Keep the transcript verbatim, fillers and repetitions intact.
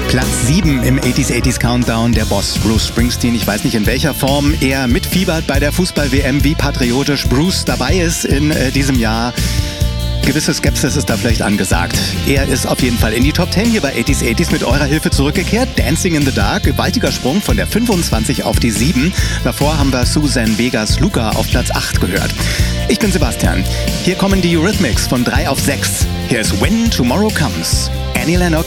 Platz sieben im achtziger achtziger Countdown, der Boss Bruce Springsteen. Ich weiß nicht, in welcher Form er mitfiebert bei der Fußball-W M, wie patriotisch Bruce dabei ist in äh, diesem Jahr. Gewisse Skepsis ist da vielleicht angesagt. Er ist auf jeden Fall in die Top zehn hier bei achtziger achtziger mit eurer Hilfe zurückgekehrt. Dancing in the Dark, gewaltiger Sprung von der fünfundzwanzig auf die sieben. Davor haben wir Susan Vegas Luca auf Platz acht gehört. Ich bin Sebastian. Hier kommen die Eurythmics von drei auf sechs. Hier ist When Tomorrow Comes. Annie Lennox.